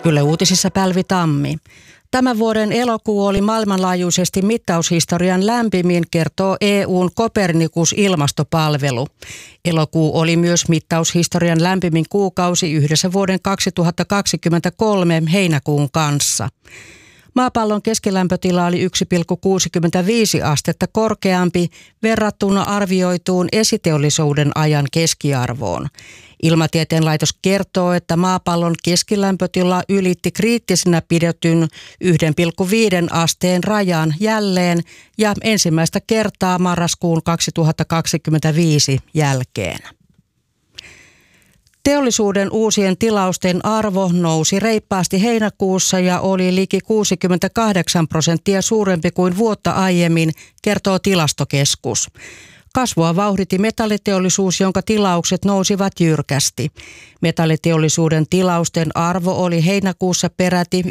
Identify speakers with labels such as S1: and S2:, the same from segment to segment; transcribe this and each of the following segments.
S1: Yle Uutisissa Päivi Tammi. Tämän vuoden elokuu oli maailmanlaajuisesti mittaushistorian lämpimin, kertoo EU:n Copernicus-ilmastopalvelu. Elokuu oli myös mittaushistorian lämpimin kuukausi yhdessä vuoden 2023 heinäkuun kanssa. Maapallon keskilämpötila oli 1,65 astetta korkeampi verrattuna arvioituun esiteollisuuden ajan keskiarvoon. Ilmatieteen laitos kertoo, että maapallon keskilämpötila ylitti kriittisenä pidetyn 1,5 asteen rajan jälleen ja ensimmäistä kertaa marraskuun 2025 jälkeen. Teollisuuden uusien tilausten arvo nousi reippaasti heinäkuussa ja oli liki 68% suurempi kuin vuotta aiemmin, kertoo Tilastokeskus. Kasvua vauhditti metalliteollisuus, jonka tilaukset nousivat jyrkästi. Metalliteollisuuden tilausten arvo oli heinäkuussa peräti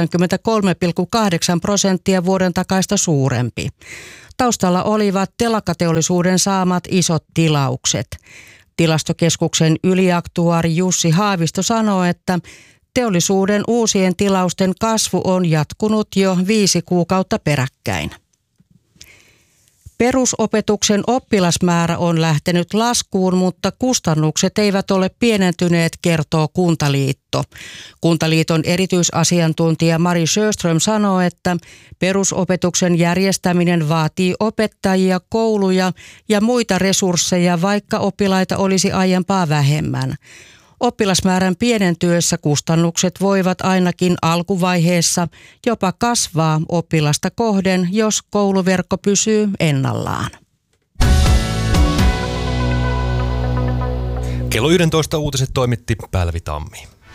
S1: 93,8% vuoden takaista suurempi. Taustalla olivat telakkateollisuuden saamat isot tilaukset. Tilastokeskuksen yliaktuaari Jussi Haavisto sanoo, että teollisuuden uusien tilausten kasvu on jatkunut jo 5 kuukautta peräkkäin. Perusopetuksen oppilasmäärä on lähtenyt laskuun, mutta kustannukset eivät ole pienentyneet, kertoo Kuntaliitto. Kuntaliiton erityisasiantuntija Mari Sjöström sanoo, että perusopetuksen järjestäminen vaatii opettajia, kouluja ja muita resursseja, vaikka oppilaita olisi aiempaa vähemmän. Oppilasmäärän pienentyessä kustannukset voivat ainakin alkuvaiheessa jopa kasvaa oppilasta kohden, jos kouluverkko pysyy ennallaan.
S2: Kello 11 uutiset toimitti Päivi Tammi.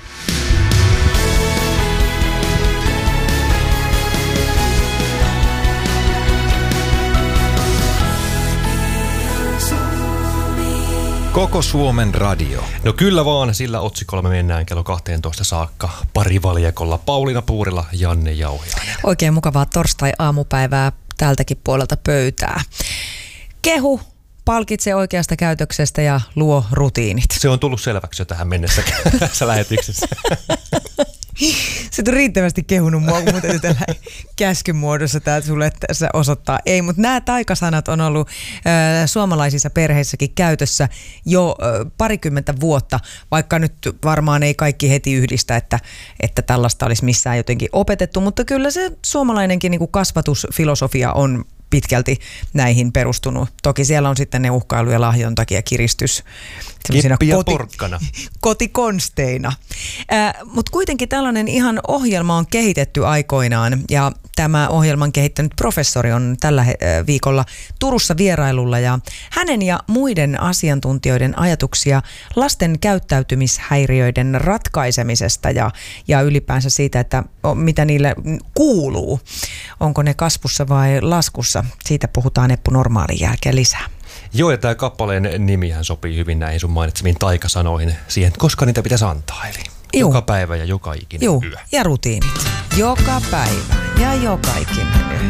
S3: Koko Suomen radio.
S2: No kyllä vaan, sillä otsikolla me mennään kello 12 saakka parivaljakolla. Pauliina Puurila, Janne Jauhiainen.
S4: Oikein mukavaa torstai-aamupäivää tältäkin puolelta pöytää. Kehu, palkitse oikeasta käytöksestä ja luo rutiinit.
S2: Se on tullut selväksi jo tähän mennessä tässä lähetyksessä.
S4: Sä et ole riittävästi kehunut mua, kun mun täytyy tällä käskyn muodossa tää sulle tässä osoittaa. Ei, mutta nämä taikasanat on ollut suomalaisissa perheissäkin käytössä jo parikymmentä vuotta, vaikka nyt varmaan ei kaikki heti yhdistä, että tällaista olisi missään jotenkin opetettu, mutta kyllä se suomalainenkin niin kuin kasvatusfilosofia on pitkälti näihin perustunut. Toki siellä on sitten ne uhkailu ja lahjontakin ja kiristys
S2: Kippi ja porkkana.
S4: Kotikonsteina. Mutta kuitenkin tällainen ihan ohjelma on kehitetty aikoinaan ja tämä ohjelman kehittänyt professori on tällä viikolla Turussa vierailulla ja hänen ja muiden asiantuntijoiden ajatuksia lasten käyttäytymishäiriöiden ratkaisemisesta ja ylipäänsä siitä, että mitä niille kuuluu. Onko ne kasvussa vai laskussa? Siitä puhutaan Eppu Normaalin jälkeen lisää.
S2: Joo, ja tämä kappaleen nimihän sopii hyvin näihin sun mainitsemiin taikasanoihin siihen, koska niitä pitäisi antaa. Eli joka päivä ja joka ikinen yö.
S4: Ja rutiinit. Joka päivä ja joka ikinen yö.